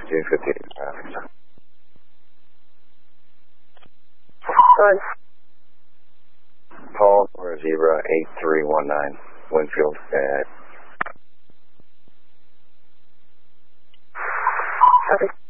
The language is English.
June 15th. Good. Paul, or Zebra 8319, Winfield. Copy.